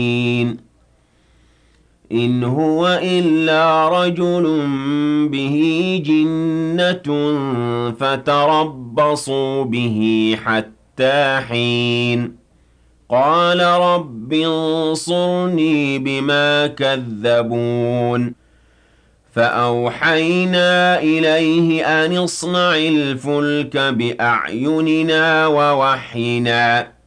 إن هو إلا رجل به جنة فتربصوا به حتى حين قال رب انصرني بما كذبون فأوحينا إليه أن اصنع الفلك بأعيننا ووحينا